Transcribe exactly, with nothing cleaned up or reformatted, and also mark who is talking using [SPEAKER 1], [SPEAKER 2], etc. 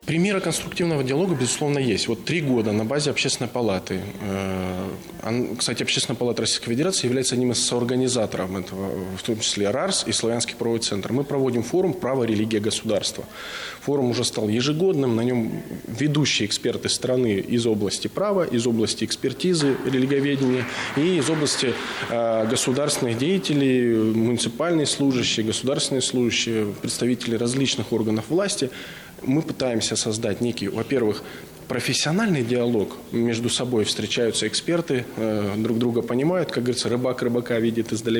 [SPEAKER 1] Примеры конструктивного диалога, безусловно, есть. Вот три года на базе Общественной палаты. Кстати, Общественная палата Российской Федерации является одним из соорганизаторов этого, в том числе РАРС и Славянский правовой центр. Мы проводим форум «Право, религия, государство». Форум уже стал ежегодным, на нем ведущие эксперты страны из области права, из области экспертизы, религиоведения и из области государственных деятелей, муниципальные служащие, государственные служащие, представители различных органов власти. Мы пытаемся создать некий, во-первых, профессиональный диалог. Между собой встречаются эксперты, друг друга понимают. Как говорится, рыбак рыбака видит издалека.